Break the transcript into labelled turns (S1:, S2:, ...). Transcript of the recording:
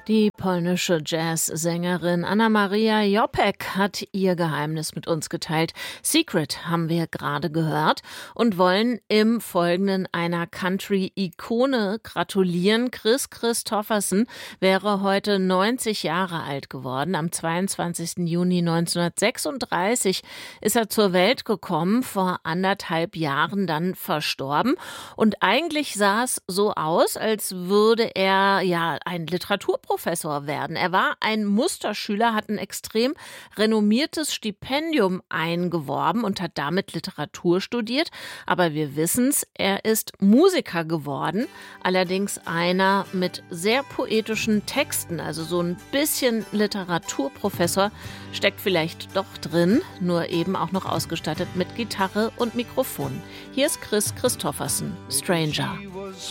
S1: Die polnische Jazzsängerin Anna-Maria Jopek hat ihr Geheimnis mit uns geteilt. Secret haben wir gerade gehört und wollen im Folgenden einer Country-Ikone gratulieren. Kris Kristofferson wäre heute 90 Jahre alt geworden. Am 22. Juni 1936 ist er zur Welt gekommen, vor 1,5 Jahren dann verstorben. Und eigentlich sah es so aus, als würde er ein Literaturprofessor werden. Er war ein Musterschüler, hat ein extrem renommiertes Stipendium eingeworben und hat damit Literatur studiert. Aber wir wissen's, er ist Musiker geworden, allerdings einer mit sehr poetischen Texten. Also so ein bisschen Literaturprofessor steckt vielleicht doch drin, nur eben auch noch ausgestattet mit Gitarre und Mikrofon. Hier ist Kris Kristofferson, Stranger.